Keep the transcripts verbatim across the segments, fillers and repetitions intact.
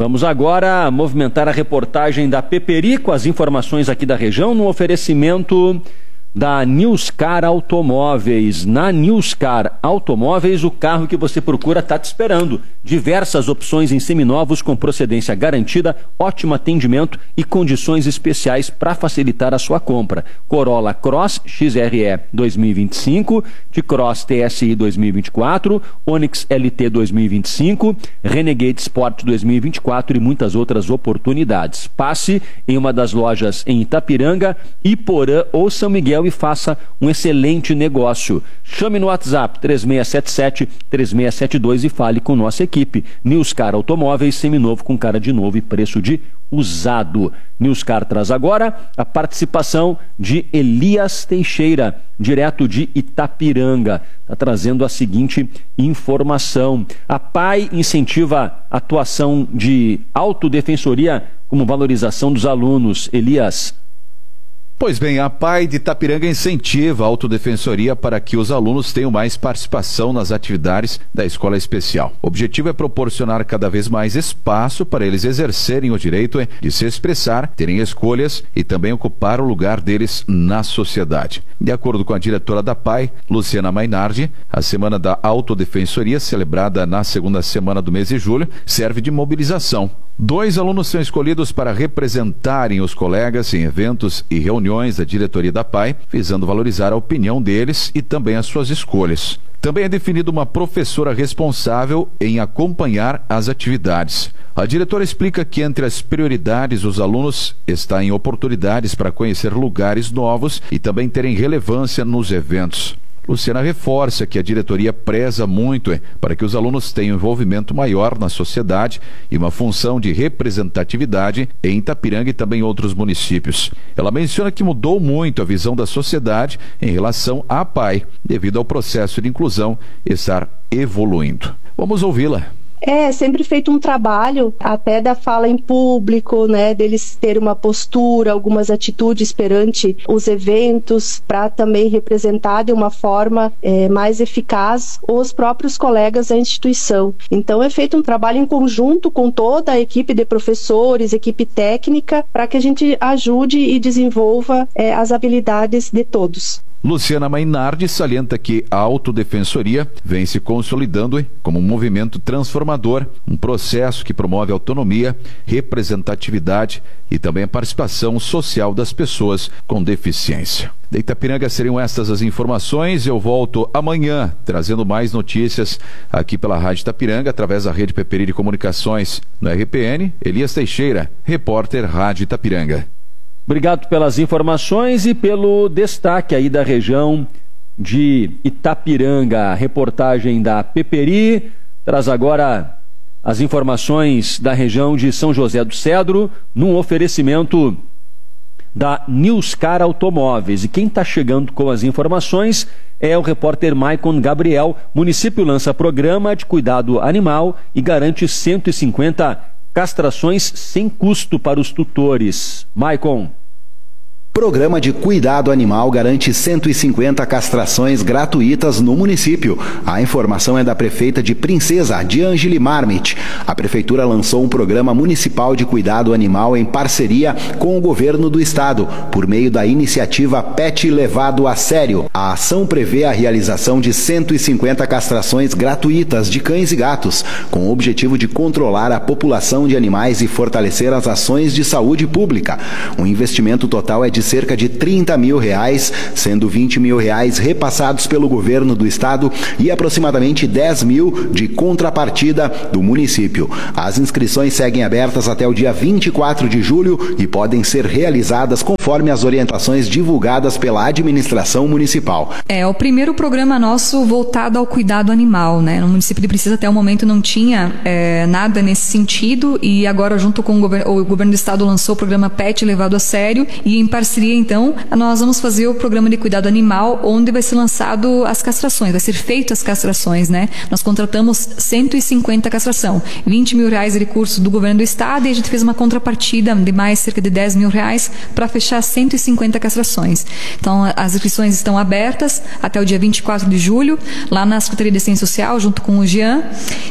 Vamos agora movimentar a reportagem da Peperi com as informações aqui da região no oferecimento da Newscar Automóveis. Na Newscar Automóveis, o carro que você procura está te esperando. Diversas opções em seminovos com procedência garantida, ótimo atendimento e condições especiais para facilitar a sua compra. Corolla Cross X R E dois mil e vinte e cinco, T-Cross T S I dois mil e vinte e quatro, Onix L T dois mil e vinte e cinco, Renegade Sport dois mil e vinte e quatro e muitas outras oportunidades. Passe em uma das lojas em Itapiranga, Iporã ou São Miguel e faça um excelente negócio. Chame no WhatsApp três seis sete sete, três seis sete dois e fale com nossa equipe. Newscar Automóveis, seminovo com cara de novo e preço de usado. Newscar traz agora a participação de Elias Teixeira, direto de Itapiranga. Está trazendo a seguinte informação. A P A I incentiva a atuação de autodefensoria como valorização dos alunos. Elias. Pois bem, a P A I de Itapiranga incentiva a autodefensoria para que os alunos tenham mais participação nas atividades da escola especial. O objetivo é proporcionar cada vez mais espaço para eles exercerem o direito de se expressar, terem escolhas e também ocupar o lugar deles na sociedade. De acordo com a diretora da P A I, Luciana Mainardi, a Semana da Autodefensoria, celebrada na segunda semana do mês de julho, serve de mobilização. Dois alunos são escolhidos para representarem os colegas em eventos e reuniões da diretoria da P A I, visando valorizar a opinião deles e também as suas escolhas. Também é definida uma professora responsável em acompanhar as atividades. A diretora explica que entre as prioridades dos alunos está em oportunidades para conhecer lugares novos e também terem relevância nos eventos. Luciana reforça que a diretoria preza muito eh, para que os alunos tenham envolvimento maior na sociedade e uma função de representatividade em Itapiranga e também em outros municípios. Ela menciona que mudou muito a visão da sociedade em relação à P A I, devido ao processo de inclusão estar evoluindo. Vamos ouvi-la. É sempre feito um trabalho até da fala em público, né, deles terem uma postura, algumas atitudes perante os eventos, para também representar de uma forma é, mais eficaz os próprios colegas da instituição. Então é feito um trabalho em conjunto com toda a equipe de professores, equipe técnica, para que a gente ajude e desenvolva é, as habilidades de todos. Luciana Mainardi salienta que a autodefensoria vem se consolidando como um movimento transformador, um processo que promove autonomia, representatividade e também a participação social das pessoas com deficiência. De Itapiranga seriam estas as informações. Eu volto amanhã trazendo mais notícias aqui pela Rádio Itapiranga, através da Rede Peperi de Comunicações no R P N. Elias Teixeira, repórter Rádio Itapiranga. Obrigado pelas informações e pelo destaque aí da região de Itapiranga. A reportagem da Peperi traz agora as informações da região de São José do Cedro, num oferecimento da Newscar Automóveis. E quem está chegando com as informações é o repórter Maicon Gabriel. Município lança programa de cuidado animal e garante cento e cinquenta castrações sem custo para os tutores. Maicon. Programa de cuidado animal garante cento e cinquenta castrações gratuitas no município. A informação é da prefeita de Princesa, Diângeli Marmit. A prefeitura lançou um programa municipal de cuidado animal em parceria com o governo do estado, por meio da iniciativa Pet Levado a Sério. A ação prevê a realização de cento e cinquenta castrações gratuitas de cães e gatos, com o objetivo de controlar a população de animais e fortalecer as ações de saúde pública. O investimento total é de cerca de trinta mil reais, sendo vinte mil reais repassados pelo governo do estado e aproximadamente dez mil de contrapartida do município. As inscrições seguem abertas até o dia vinte e quatro de julho e podem ser realizadas conforme as orientações divulgadas pela administração municipal. É o primeiro programa nosso voltado ao cuidado animal, né? No município de Princesa até o momento não tinha é, nada nesse sentido, e agora junto com o governo, o governo do estado lançou o programa Pet Levado a Sério, e em parceria parceria, então, nós vamos fazer o programa de cuidado animal, onde vai ser lançado as castrações, vai ser feito as castrações, né? Nós contratamos cento e cinquenta castração, vinte mil reais de recurso do governo do estado, e a gente fez uma contrapartida de mais cerca de dez mil reais para fechar cento e cinquenta castrações. Então, as inscrições estão abertas até o dia vinte e quatro de julho, lá na Secretaria de Assistência Social, junto com o Jean,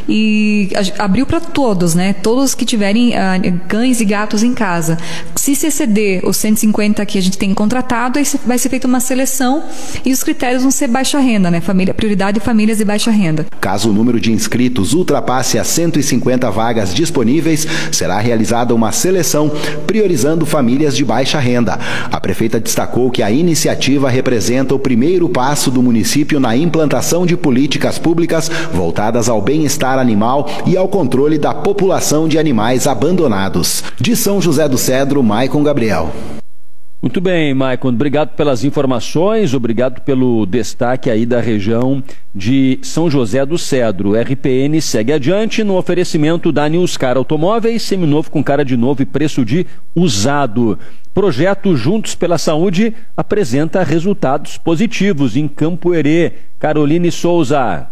e abriu para todos, né? Todos que tiverem uh, cães e gatos em casa. Se se exceder os cento e cinquenta que a gente tem contratado, aí vai ser feita uma seleção e os critérios vão ser baixa renda, né? Família, prioridade de famílias de baixa renda. Caso o número de inscritos ultrapasse as cento e cinquenta vagas disponíveis, será realizada uma seleção priorizando famílias de baixa renda. A prefeita destacou que a iniciativa representa o primeiro passo do município na implantação de políticas públicas voltadas ao bem-estar animal e ao controle da população de animais abandonados. De São José do Cedro, Maicon Gabriel. Muito bem, Maicon, obrigado pelas informações, obrigado pelo destaque aí da região de São José do Cedro. O R P N segue adiante no oferecimento da Newscar Automóveis, seminovo com cara de novo e preço de usado. Projeto Juntos pela Saúde apresenta resultados positivos em Campo Herê. Caroline Souza.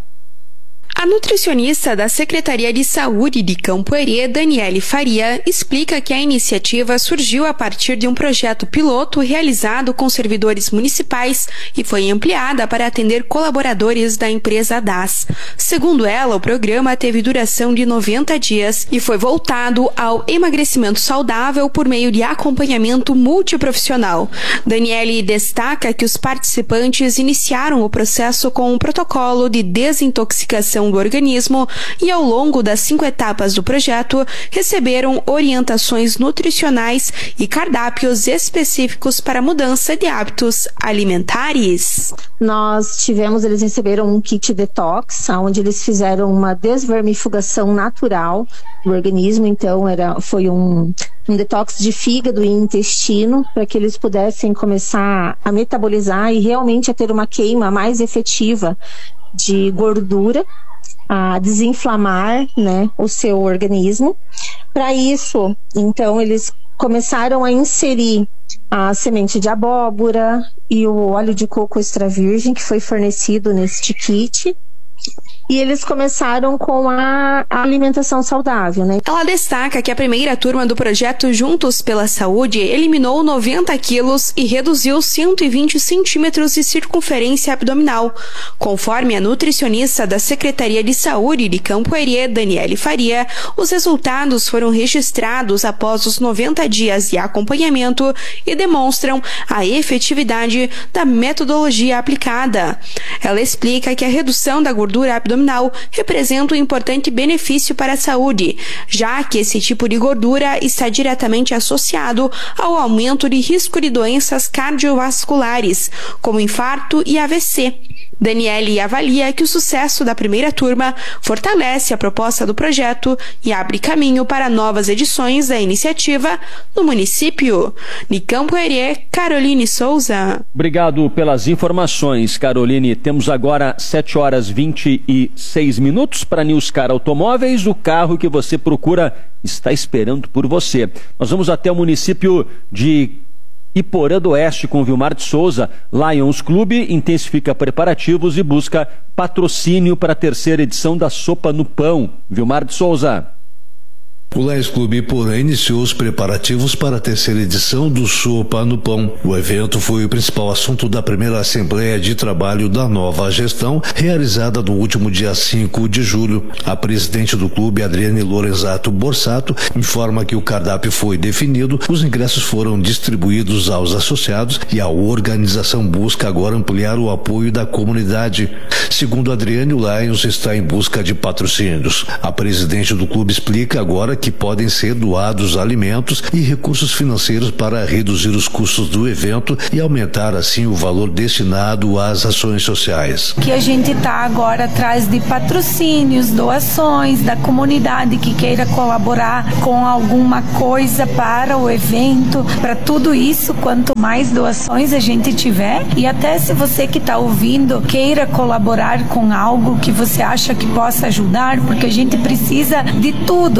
A nutricionista da Secretaria de Saúde de Campo Herê, Daniele Faria, explica que a iniciativa surgiu a partir de um projeto piloto realizado com servidores municipais e foi ampliada para atender colaboradores da empresa D A S. Segundo ela, o programa teve duração de noventa dias e foi voltado ao emagrecimento saudável por meio de acompanhamento multiprofissional. Daniele destaca que os participantes iniciaram o processo com um protocolo de desintoxicação do organismo e, ao longo das cinco etapas do projeto, receberam orientações nutricionais e cardápios específicos para mudança de hábitos alimentares. Nós tivemos, eles receberam um kit detox, onde eles fizeram uma desvermifugação natural do organismo, então era, foi um, um detox de fígado e intestino, para que eles pudessem começar a metabolizar e realmente a ter uma queima mais efetiva de gordura, a desinflamar, né, o seu organismo. Para isso, então, eles começaram a inserir a semente de abóbora e o óleo de coco extra virgem, que foi fornecido neste kit. E eles começaram com a alimentação saudável, né? Ela destaca que a primeira turma do projeto Juntos pela Saúde eliminou noventa quilos e reduziu cento e vinte centímetros de circunferência abdominal. Conforme a nutricionista da Secretaria de Saúde de Campo Herê, Daniele Faria, os resultados foram registrados após os noventa dias de acompanhamento e demonstram a efetividade da metodologia aplicada. Ela explica que a redução da gordura abdominal representa um importante benefício para a saúde, já que esse tipo de gordura está diretamente associado ao aumento de risco de doenças cardiovasculares, como infarto e A V C. Daniele avalia que o sucesso da primeira turma fortalece a proposta do projeto e abre caminho para novas edições da iniciativa no município. De Campo Herê, Caroline Souza. Obrigado pelas informações, Caroline. Temos agora sete horas e vinte e seis minutos para Newscar Automóveis. O carro que você procura está esperando por você. Nós vamos até o município de Iporã do Oeste com Vilmar de Souza. Lions Clube intensifica preparativos e busca patrocínio para a terceira edição da Sopa no Pão. Vilmar de Souza. O Lions Clube Iporã iniciou os preparativos para a terceira edição do Sopa no Pão. O evento foi o principal assunto da primeira Assembleia de Trabalho da nova gestão, realizada no último dia cinco de julho. A presidente do clube, Adriane Lorenzato Borsato, informa que o cardápio foi definido, os ingressos foram distribuídos aos associados e a organização busca agora ampliar o apoio da comunidade. Segundo Adriane, o Lions está em busca de patrocínios. A presidente do clube explica agora que podem ser doados alimentos e recursos financeiros para reduzir os custos do evento e aumentar assim o valor destinado às ações sociais. Que a gente está agora atrás de patrocínios, doações da comunidade que queira colaborar com alguma coisa para o evento. Para tudo isso, quanto mais doações a gente tiver, e até se você que está ouvindo queira colaborar com algo que você acha que possa ajudar, porque a gente precisa de tudo, tudo que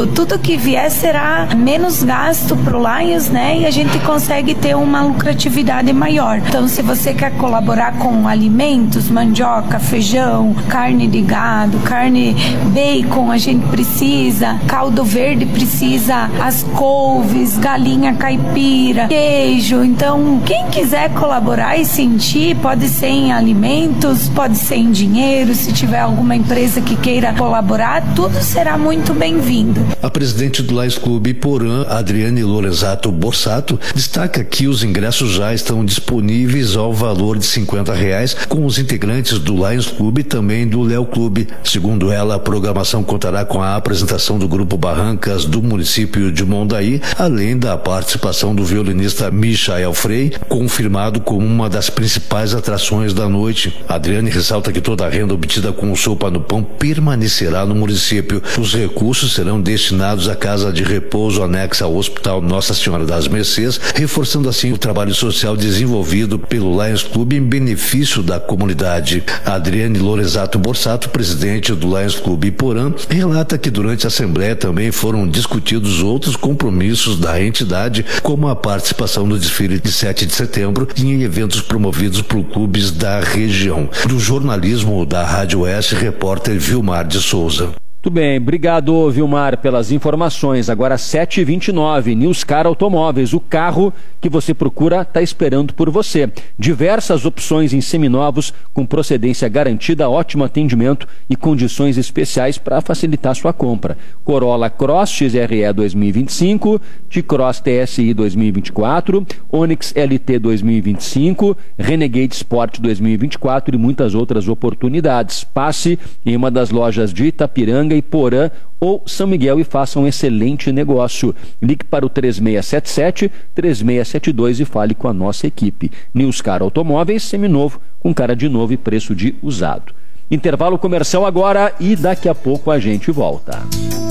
que vier será menos gasto pro Lions, né? E a gente consegue ter uma lucratividade maior. Então, se você quer colaborar com alimentos, mandioca, feijão, carne de gado, carne, bacon, a gente precisa, caldo verde precisa, as couves, galinha caipira, queijo. Então, quem quiser colaborar e sentir, pode ser em alimentos, pode ser em dinheiro, se tiver alguma empresa que queira colaborar, tudo será muito bem-vindo. A presidente do Lions Clube Porã, Adriane Lorenzato Borsato, destaca que os ingressos já estão disponíveis ao valor de cinquenta reais com os integrantes do Lions Clube e também do Léo Clube. Segundo ela, a programação contará com a apresentação do grupo Barrancas do município de Mondaí, além da participação do violinista Michael Frey, confirmado como uma das principais atrações da noite. Adriane ressalta que toda a renda obtida com o Sopa no Pão permanecerá no município. Os recursos serão destinados à casa de repouso anexa ao Hospital Nossa Senhora das Mercês, reforçando assim o trabalho social desenvolvido pelo Lions Clube em benefício da comunidade. Adriane Lorenzato Borsato, presidente do Lions Clube Porã, relata que durante a Assembleia também foram discutidos outros compromissos da entidade, como a participação no desfile de sete de setembro e em eventos promovidos por clubes da região. Do jornalismo da Rádio Oeste, repórter Vilmar de Souza. Muito bem, obrigado, Vilmar, pelas informações. Agora sete e vinte e nove, Newscar Automóveis, o carro que você procura está esperando por você. Diversas opções em seminovos com procedência garantida, ótimo atendimento e condições especiais para facilitar sua compra. Corolla Cross X R E dois mil e vinte e cinco, T-Cross T S I dois mil e vinte e quatro, Onix L T dois mil e vinte e cinco, Renegade Sport dois mil e vinte e quatro e muitas outras oportunidades. Passe em uma das lojas de Itapiranga e Porã ou São Miguel e faça um excelente negócio. Ligue para o três seis sete sete, três seis sete dois e fale com a nossa equipe. Newscar Automóveis, seminovo, com cara de novo e preço de usado. Intervalo comercial agora e daqui a pouco a gente volta.